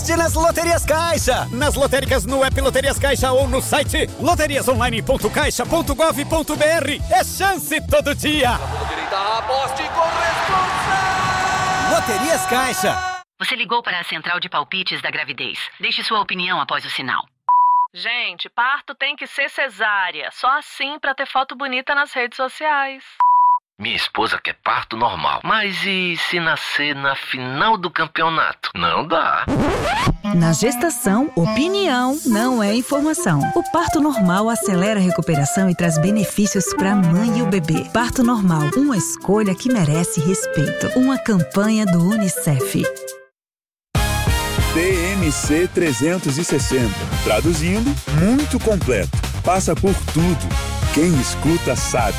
sorte nas Loterias Caixa. Nas lotéricas, no app Loterias Caixa ou no site loteriasonline.caixa.gov.br. É chance todo dia. Aposte com responsa. Loterias Caixa. Você ligou para a central de palpites da gravidez. Deixe sua opinião após o sinal. Gente, parto tem que ser cesárea. Só assim pra ter foto bonita nas redes sociais. Minha esposa quer parto normal. Mas e se nascer na final do campeonato? Não dá. Na gestação, opinião não é informação. O parto normal acelera a recuperação e traz benefícios para a mãe e o bebê. Parto normal, uma escolha que merece respeito. Uma campanha do UNICEF. TMC 360. Traduzindo, muito completo. Passa por tudo. Quem escuta sabe.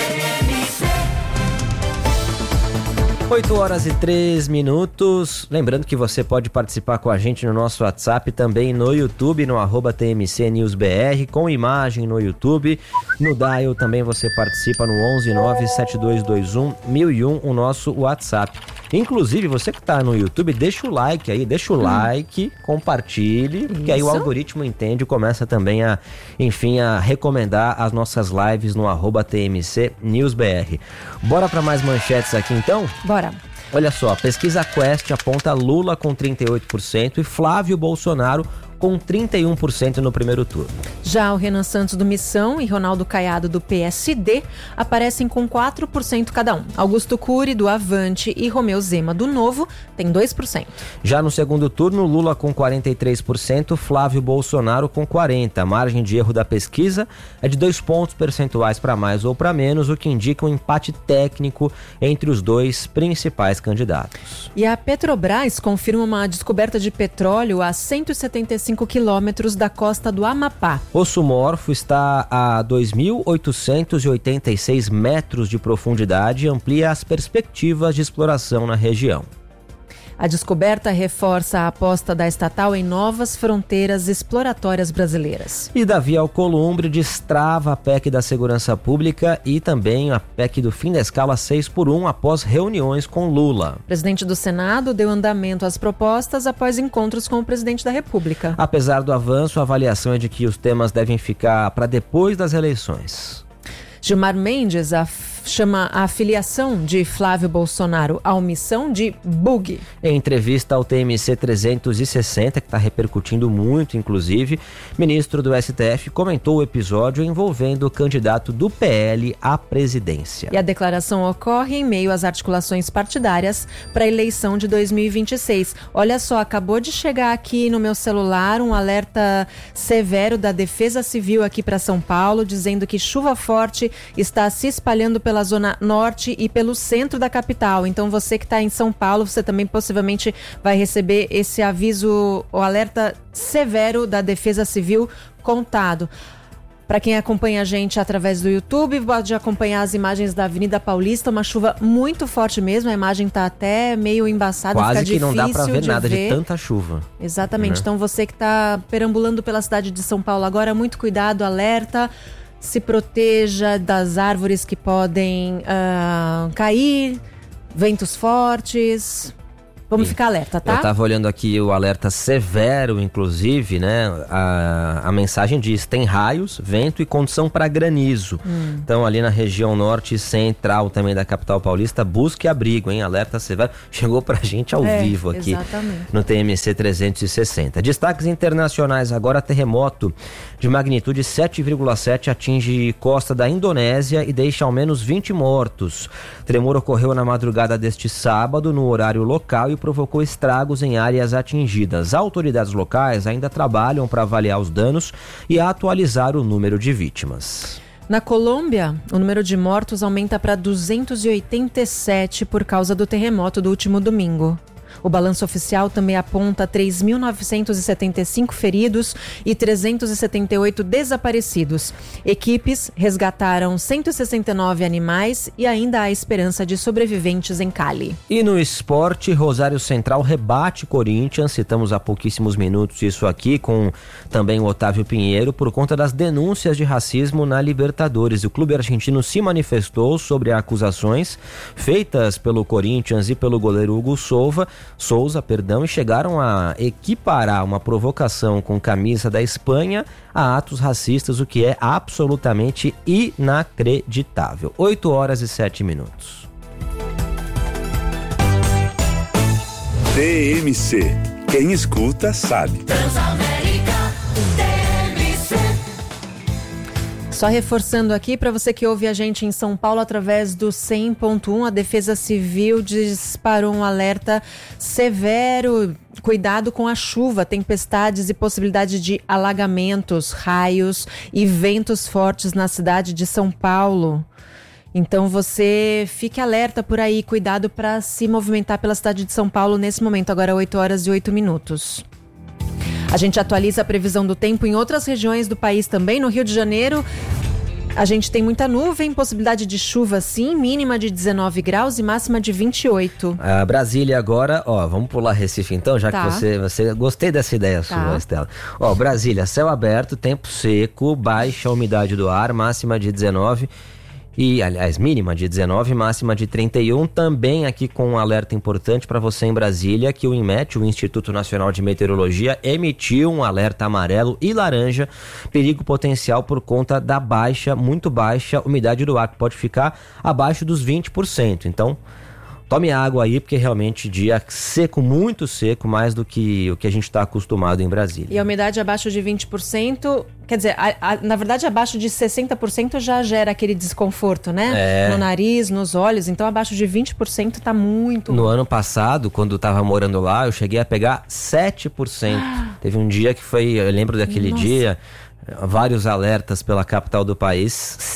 8h03. Lembrando que você pode participar com a gente no nosso WhatsApp, também no YouTube, no @TMC News BR, com imagem no YouTube. No Dial também você participa no 11972211001, o nosso WhatsApp. Inclusive, você que está no YouTube, deixa o like aí, compartilhe, que aí o algoritmo entende e começa também a recomendar as nossas lives no @TMC News BR. Bora para mais manchetes aqui então? Bora. Olha só, a pesquisa Quest aponta Lula com 38% e Flávio Bolsonaro com 31% no primeiro turno. Já o Renan Santos do Missão e Ronaldo Caiado do PSD aparecem com 4% cada um. Augusto Cury do Avante e Romeu Zema do Novo têm 2%. Já no segundo turno, Lula com 43%, Flávio Bolsonaro com 40%. A margem de erro da pesquisa é de 2 pontos percentuais para mais ou para menos, o que indica um empate técnico entre os dois principais candidatos. E a Petrobras confirma uma descoberta de petróleo a 175 quilômetros da costa do Amapá. O Sumorfo está a 2.886 metros de profundidade e amplia as perspectivas de exploração na região. A descoberta reforça a aposta da estatal em novas fronteiras exploratórias brasileiras. E Davi Alcolumbre destrava a PEC da Segurança Pública e também a PEC do fim da escala 6x1 após reuniões com Lula. O presidente do Senado deu andamento às propostas após encontros com o presidente da República. Apesar do avanço, a avaliação é de que os temas devem ficar para depois das eleições. Gilmar Mendes chama a filiação de Flávio Bolsonaro à omissão de bug. Em entrevista ao TMC 360, que está repercutindo muito, inclusive, ministro do STF comentou o episódio envolvendo o candidato do PL à presidência. E a declaração ocorre em meio às articulações partidárias para a eleição de 2026. Olha só, acabou de chegar aqui no meu celular um alerta severo da Defesa Civil aqui para São Paulo, dizendo que chuva forte está se espalhando pela zona norte e pelo centro da capital. Então você que está em São Paulo, você também possivelmente vai receber esse aviso, o alerta severo da Defesa Civil contado. Para quem acompanha a gente através do YouTube, pode acompanhar as imagens da Avenida Paulista, uma chuva muito forte mesmo, a imagem está até meio embaçada, quase fica que não dá para ver nada ver. de tanta chuva. Exatamente, Então você que está perambulando pela cidade de São Paulo agora, muito cuidado, alerta. Se proteja das árvores que podem cair, ventos fortes. Vamos ficar alerta, tá? Eu estava olhando aqui o alerta severo, inclusive, né? A mensagem diz: tem raios, vento e condição para granizo. Então, ali na região norte e central também da capital paulista, busque abrigo, hein? Alerta severo. Chegou pra gente ao vivo aqui no TMC 360. Destaques internacionais agora: terremoto de magnitude 7,7 atinge costa da Indonésia e deixa ao menos 20 mortos. O tremor ocorreu na madrugada deste sábado, no horário local, e provocou estragos em áreas atingidas. Autoridades locais ainda trabalham para avaliar os danos e atualizar o número de vítimas. Na Colômbia, o número de mortos aumenta para 287 por causa do terremoto do último domingo. O balanço oficial também aponta 3.975 feridos e 378 desaparecidos. Equipes resgataram 169 animais e ainda há esperança de sobreviventes em Cali. E no esporte, Rosário Central rebate Corinthians. Citamos há pouquíssimos minutos isso aqui com também o Otávio Pinheiro por conta das denúncias de racismo na Libertadores. O clube argentino se manifestou sobre acusações feitas pelo Corinthians e pelo goleiro Hugo Souva Sousa, e chegaram a equiparar uma provocação com camisa da Espanha a atos racistas, o que é absolutamente inacreditável. 8h07. TMC. Quem escuta sabe. Só reforçando aqui, para você que ouve a gente em São Paulo através do 100.1, a Defesa Civil disparou um alerta severo. Cuidado com a chuva, tempestades e possibilidade de alagamentos, raios e ventos fortes na cidade de São Paulo. Então você fique alerta por aí, cuidado para se movimentar pela cidade de São Paulo nesse momento, agora 8h08. A gente atualiza a previsão do tempo em outras regiões do país também. No Rio de Janeiro, a gente tem muita nuvem, possibilidade de chuva sim, mínima de 19 graus e máxima de 28. Brasília agora, vamos pular Recife então, já que você gostei dessa ideia sua, Estela. Brasília, céu aberto, tempo seco, baixa umidade do ar, máxima de 19 e, aliás, mínima de 19, máxima de 31, também aqui com um alerta importante para você em Brasília, que o INMET, o Instituto Nacional de Meteorologia, emitiu um alerta amarelo e laranja, perigo potencial por conta da muito baixa umidade do ar, que pode ficar abaixo dos 20%. Então, tome água aí, porque realmente dia seco, muito seco, mais do que o que a gente está acostumado em Brasília. E a umidade abaixo de 20%, quer dizer, na verdade abaixo de 60% já gera aquele desconforto, né? No nariz, nos olhos, então abaixo de 20% tá muito... No ano passado, quando eu tava morando lá, eu cheguei a pegar 7%. Teve um dia que eu lembro daquele dia... Vários alertas pela capital do país,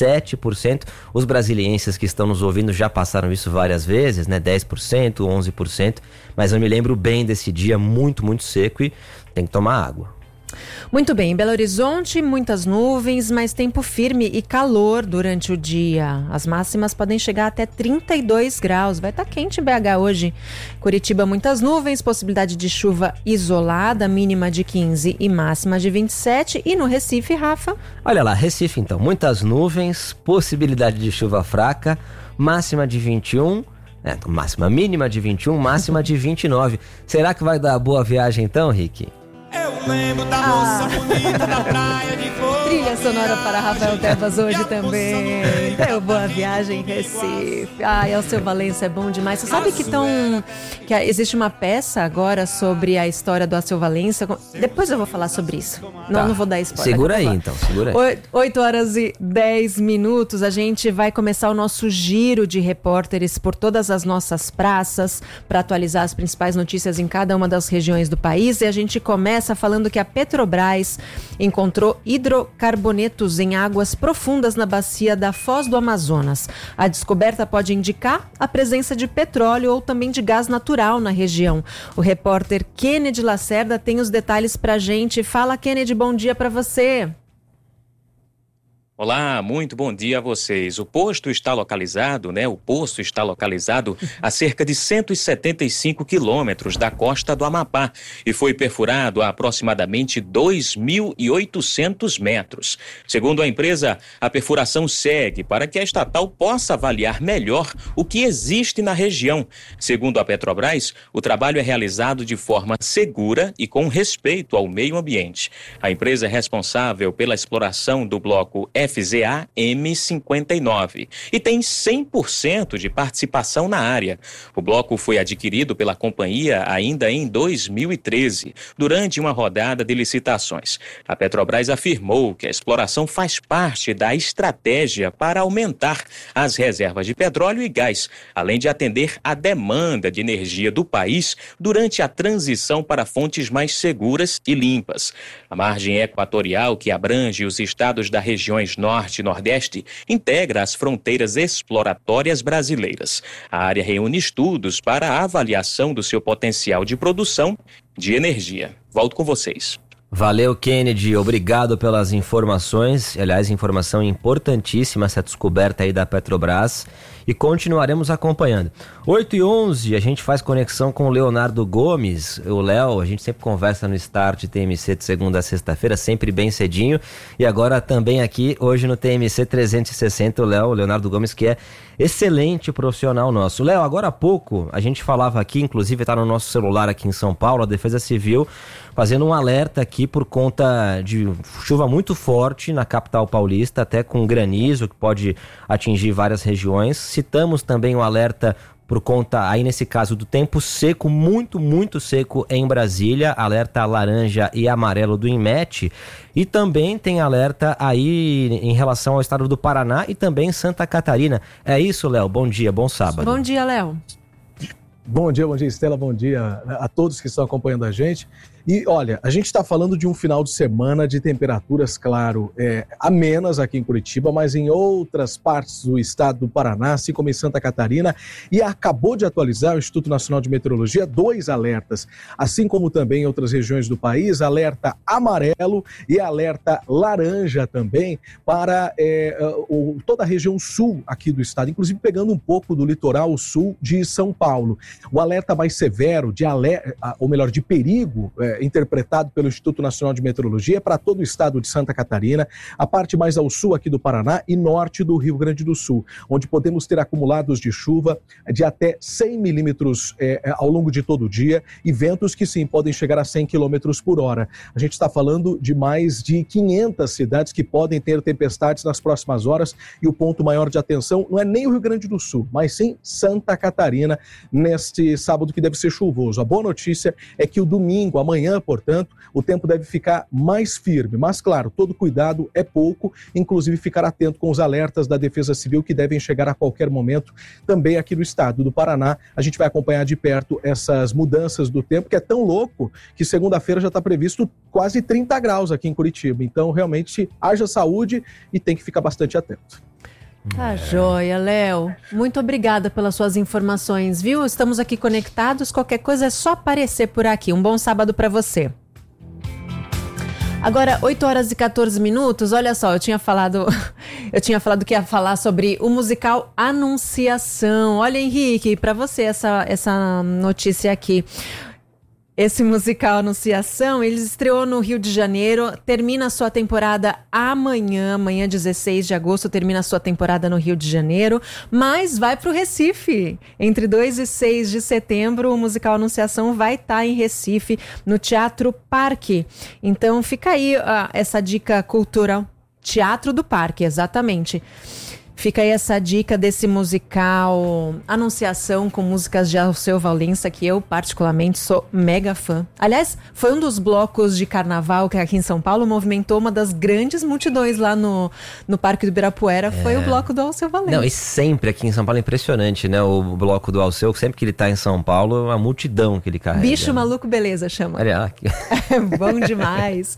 7%. Os brasilienses que estão nos ouvindo já passaram isso várias vezes, né? 10%, 11%. Mas eu me lembro bem desse dia muito, muito seco e tem que tomar água. Muito bem, em Belo Horizonte, muitas nuvens, mas tempo firme e calor durante o dia. As máximas podem chegar até 32 graus. Vai estar quente em BH hoje. Curitiba, muitas nuvens, possibilidade de chuva isolada, mínima de 15 e máxima de 27. E no Recife, Rafa? Olha lá, Recife então, muitas nuvens, possibilidade de chuva fraca, máxima de 21. Mínima de 21, máxima de 29. Será que vai dar boa viagem então, Rick? Eu lembro da moça bonita da praia de Flor. Trilha sonora para Rafael Tebas hoje também. Deu boa viagem em Recife. Alceu Valença é bom demais. Você sabe que existe uma peça agora sobre a história do Alceu Valença? Depois eu vou falar sobre isso. Não vou dar spoiler. Segura aí então, segura aí. 8h10. A gente vai começar o nosso giro de repórteres por todas as nossas praças para atualizar as principais notícias em cada uma das regiões do país. E a gente começa falando que a Petrobras encontrou hidrocarbonetos em águas profundas na bacia da Foz do Amazonas. A descoberta pode indicar a presença de petróleo ou também de gás natural na região. O repórter Kennedy Lacerda tem os detalhes pra gente. Fala, Kennedy, bom dia pra você. Olá, muito bom dia a vocês. O poço está localizado a cerca de 175 quilômetros da costa do Amapá e foi perfurado a aproximadamente 2.800 metros. Segundo a empresa, a perfuração segue para que a estatal possa avaliar melhor o que existe na região. Segundo a Petrobras, o trabalho é realizado de forma segura e com respeito ao meio ambiente. A empresa é responsável pela exploração do bloco FZA M59 e tem 100% de participação na área. O bloco foi adquirido pela companhia ainda em 2013, durante uma rodada de licitações. A Petrobras afirmou que a exploração faz parte da estratégia para aumentar as reservas de petróleo e gás, além de atender à demanda de energia do país durante a transição para fontes mais seguras e limpas. A margem equatorial, que abrange os estados das regiões Norte e Nordeste, integra as fronteiras exploratórias brasileiras. A área reúne estudos para a avaliação do seu potencial de produção de energia. Volto com vocês. Valeu, Kennedy, obrigado pelas informações. Aliás, informação importantíssima essa descoberta aí da Petrobras. e continuaremos acompanhando. 8h11, a gente faz conexão com o Leonardo Gomes. O Léo, a gente sempre conversa no Start TMC de segunda a sexta-feira, sempre bem cedinho. E agora também aqui, hoje no TMC 360, o Leonardo Gomes, que é excelente profissional nosso. Léo, agora há pouco, a gente falava aqui, inclusive está no nosso celular aqui em São Paulo, a Defesa Civil fazendo um alerta aqui por conta de chuva muito forte na capital paulista, até com granizo que pode atingir várias regiões. Citamos também o alerta por conta, aí nesse caso, do tempo seco, muito, muito seco em Brasília, alerta laranja e amarelo do INMET, e também tem alerta aí em relação ao estado do Paraná e também Santa Catarina. É isso, Léo, bom dia, bom sábado. Bom dia, Léo. Bom dia, Estela, bom dia a todos que estão acompanhando a gente. E olha, a gente está falando de um final de semana de temperaturas, claro, amenas aqui em Curitiba, mas em outras partes do estado do Paraná, assim como em Santa Catarina, e acabou de atualizar o Instituto Nacional de Meteorologia 2 alertas, assim como também em outras regiões do país, alerta amarelo e alerta laranja também para toda a região sul aqui do estado, inclusive pegando um pouco do litoral sul de São Paulo. O alerta mais severo, de perigo, interpretado pelo Instituto Nacional de Meteorologia para todo o estado de Santa Catarina, a parte mais ao sul aqui do Paraná e norte do Rio Grande do Sul, onde podemos ter acumulados de chuva de até 100 milímetros ao longo de todo o dia e ventos que sim podem chegar a 100 quilômetros por hora. A gente está falando de mais de 500 cidades que podem ter tempestades nas próximas horas e o ponto maior de atenção não é nem o Rio Grande do Sul, mas sim Santa Catarina neste sábado que deve ser chuvoso. A boa notícia é que o domingo, amanhã, portanto, o tempo deve ficar mais firme, mas claro, todo cuidado é pouco, inclusive ficar atento com os alertas da Defesa Civil que devem chegar a qualquer momento também aqui no estado do Paraná. A gente vai acompanhar de perto essas mudanças do tempo, que é tão louco que segunda-feira já está previsto quase 30 graus aqui em Curitiba, então realmente haja saúde e tem que ficar bastante atento. Tá joia, Léo. Muito obrigada pelas suas informações, viu? Estamos aqui conectados, qualquer coisa é só aparecer por aqui. Um bom sábado para você. Agora, 8h14, olha só, eu tinha falado que ia falar sobre o musical Anunciação. Olha, Henrique, para você essa notícia aqui. Esse musical Anunciação, ele estreou no Rio de Janeiro, termina a sua temporada amanhã 16 de agosto, termina a sua temporada no Rio de Janeiro, mas vai para o Recife. Entre 2 e 6 de setembro, o musical Anunciação vai estar em Recife, no Teatro Parque. Então fica aí essa dica cultural. Teatro do Parque, exatamente. Fica aí essa dica desse musical Anunciação com músicas de Alceu Valença, que eu particularmente sou mega fã. Aliás, foi um dos blocos de carnaval que aqui em São Paulo movimentou uma das grandes multidões lá no Parque do Ibirapuera, foi o bloco do Alceu Valença. Não, e sempre aqui em São Paulo é impressionante, né? O bloco do Alceu, sempre que ele tá em São Paulo, é uma multidão que ele carrega. Bicho Maluco Beleza chama. Olha, bom demais.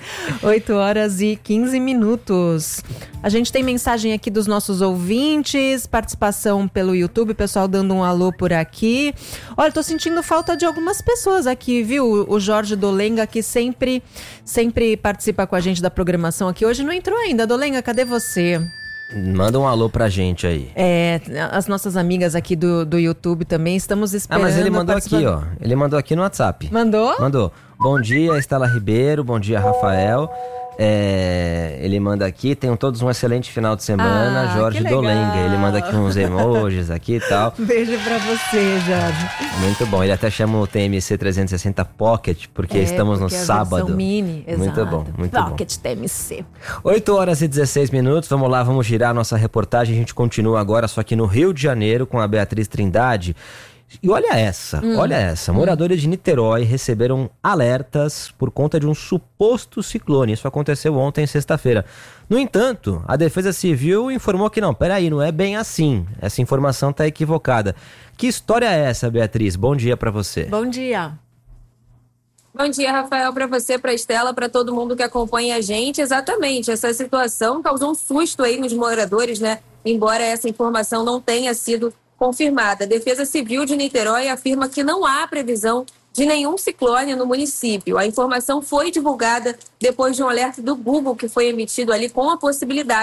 8h15. A gente tem mensagem aqui dos nossos ouvintes, participação pelo YouTube, pessoal dando um alô por aqui. Olha, tô sentindo falta de algumas pessoas aqui, viu? O Jorge Dolenga, que sempre participa com a gente da programação aqui. Hoje não entrou ainda. Dolenga, cadê você? Manda um alô pra gente aí. As nossas amigas aqui do YouTube também, estamos esperando. Mas ele mandou aqui, ó. Ele mandou aqui no WhatsApp. Mandou? Mandou. Bom dia, Estela Ribeiro. Bom dia, Rafael. Ele manda aqui, tenham todos um excelente final de semana, Jorge Dolenga. Ele manda aqui uns emojis aqui e tal. Beijo pra você, Jorge. Muito bom, ele até chama o TMC 360 Pocket, porque estamos no sábado. Mini, exato. Muito bom, muito Pocket bom. TMC. 8h16, vamos lá, vamos girar a nossa reportagem. A gente continua agora só aqui no Rio de Janeiro com a Beatriz Trindade. E olha essa. Moradores de Niterói receberam alertas por conta de um suposto ciclone. Isso aconteceu ontem, sexta-feira. No entanto, a Defesa Civil informou que não, peraí, não é bem assim. Essa informação está equivocada. Que história é essa, Beatriz? Bom dia para você. Bom dia. Bom dia, Rafael, para você, para a Estela, para todo mundo que acompanha a gente. Exatamente, essa situação causou um susto aí nos moradores, né? Embora essa informação não tenha sido confirmada. A Defesa Civil de Niterói afirma que não há previsão de nenhum ciclone no município. A informação foi divulgada depois de um alerta do Google que foi emitido ali com a possibilidade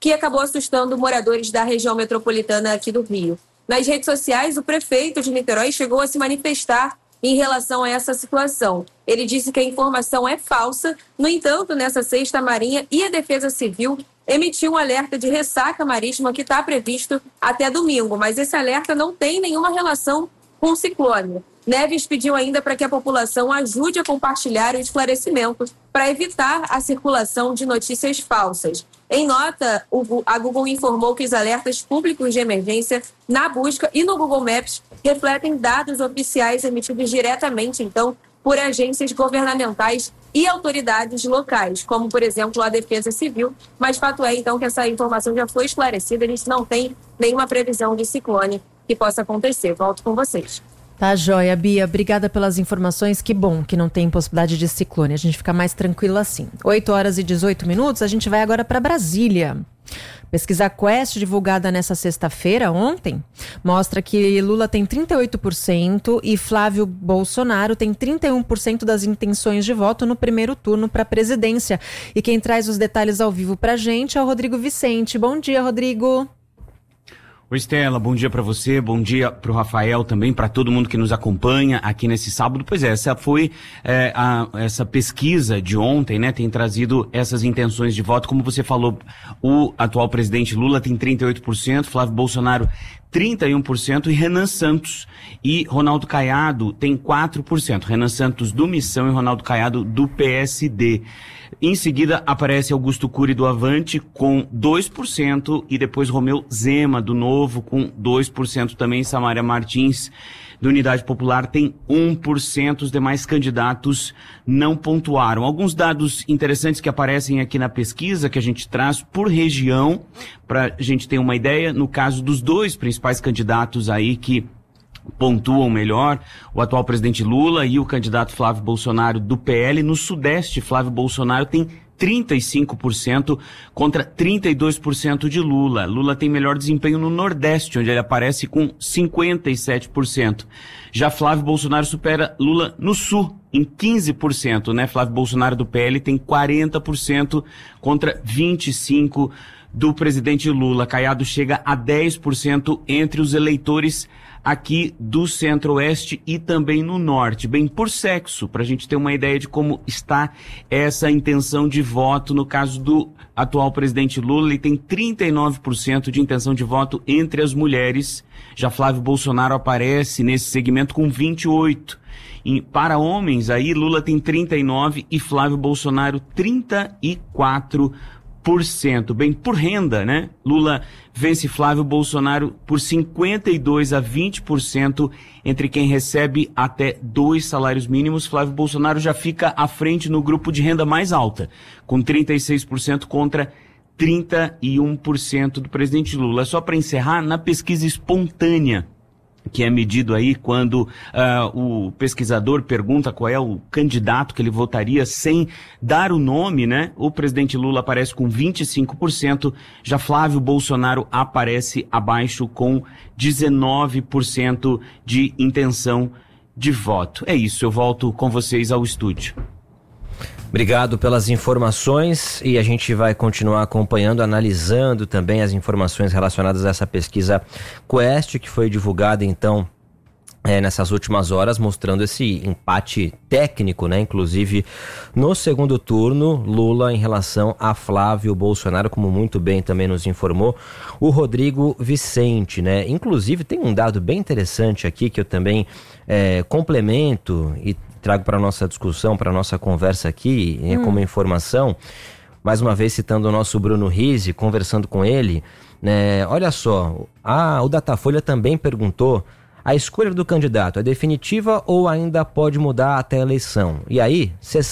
que acabou assustando moradores da região metropolitana aqui do Rio. Nas redes sociais, o prefeito de Niterói chegou a se manifestar em relação a essa situação. Ele disse que a informação é falsa. No entanto, nessa sexta, a Marinha e a Defesa Civil emitiu um alerta de ressaca marítima que está previsto até domingo, mas esse alerta não tem nenhuma relação com o ciclone. Neves pediu ainda para que a população ajude a compartilhar o esclarecimento para evitar a circulação de notícias falsas. Em nota, a Google informou que os alertas públicos de emergência na busca e no Google Maps refletem dados oficiais emitidos diretamente, então, por agências governamentais e autoridades locais, como, por exemplo, a Defesa Civil. Mas fato é, então, que essa informação já foi esclarecida. A gente não tem nenhuma previsão de ciclone que possa acontecer. Volto com vocês. Tá joia, Bia. Obrigada pelas informações. Que bom que não tem possibilidade de ciclone. A gente fica mais tranquilo assim. 8h18. A gente vai agora para Brasília. Pesquisa Quest, divulgada nessa sexta-feira, ontem, mostra que Lula tem 38% e Flávio Bolsonaro tem 31% das intenções de voto no primeiro turno para a presidência. E quem traz os detalhes ao vivo para a gente é o Rodrigo Vicente. Bom dia, Rodrigo. Oi, Estela, bom dia para você, bom dia pro Rafael também, para todo mundo que nos acompanha aqui nesse sábado. Pois é, essa foi essa pesquisa de ontem, né, tem trazido essas intenções de voto. Como você falou, o atual presidente Lula tem 38%, Flávio Bolsonaro 31% e Renan Santos e Ronaldo Caiado tem 4%. Renan Santos do Missão e Ronaldo Caiado do PSD. Em seguida aparece Augusto Cury do Avante com 2% e depois Romeu Zema do Novo com 2% também. Samária Martins do Unidade Popular tem 1%. Os demais candidatos não pontuaram. Alguns dados interessantes que aparecem aqui na pesquisa que a gente traz por região para a gente ter uma ideia. No caso dos dois principais candidatos aí que pontuam melhor, o atual presidente Lula e o candidato Flávio Bolsonaro do PL. No Sudeste, Flávio Bolsonaro tem 35% contra 32% de Lula. Lula tem melhor desempenho no Nordeste, onde ele aparece com 57%. Já Flávio Bolsonaro supera Lula no Sul, em 15%, né? Flávio Bolsonaro do PL tem 40% contra 25% do presidente Lula. Caiado chega a 10% entre os eleitores aqui do Centro-Oeste e também no Norte. Bem, por sexo, para a gente ter uma ideia de como está essa intenção de voto. No caso do atual presidente Lula, ele tem 39% de intenção de voto entre as mulheres. Já Flávio Bolsonaro aparece nesse segmento com 28%. E para homens, aí Lula tem 39% e Flávio Bolsonaro 34%. Bem, por renda, né? Lula vence Flávio Bolsonaro por 52% a 20% entre quem recebe até 2 salários mínimos. Flávio Bolsonaro já fica à frente no grupo de renda mais alta, com 36% contra 31% do presidente Lula. Só para encerrar, na pesquisa espontânea, que é medido aí quando o pesquisador pergunta qual é o candidato que ele votaria sem dar o nome, né? O presidente Lula aparece com 25%, já Flávio Bolsonaro aparece abaixo com 19% de intenção de voto. É isso, eu volto com vocês ao estúdio. Obrigado pelas informações e a gente vai continuar acompanhando, analisando também as informações relacionadas a essa pesquisa Quest, que foi divulgada então nessas últimas horas, mostrando esse empate técnico, né? Inclusive no segundo turno, Lula em relação a Flávio Bolsonaro, como muito bem também nos informou o Rodrigo Vicente, né? Inclusive tem um dado bem interessante aqui que eu também complemento e trago para a nossa discussão, para a nossa conversa aqui, como informação, mais uma vez citando o nosso Bruno Rizzi, conversando com ele, né? Olha só, o Datafolha também perguntou: a escolha do candidato é definitiva ou ainda pode mudar até a eleição? E aí,